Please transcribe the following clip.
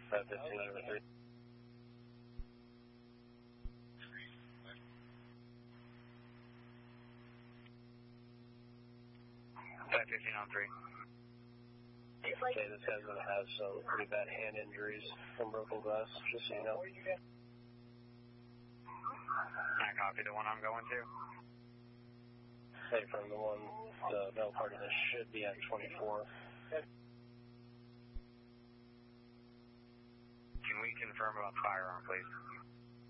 515 over 3. 515 on 3. Okay, this guy's going to have some pretty bad hand injuries from broken glass, just so you know. I copy the one I'm going to. Hey, from the one, the metal part of this should be at 24. Can we confirm about firearm, please?